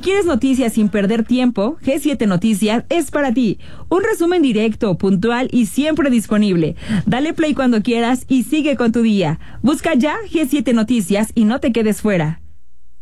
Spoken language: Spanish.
quieres noticias sin perder tiempo, G7 Noticias es para ti. Un resumen directo, puntual y siempre disponible. Dale play cuando quieras y sigue con tu día. Busca ya G7 Noticias y no te quedes fuera.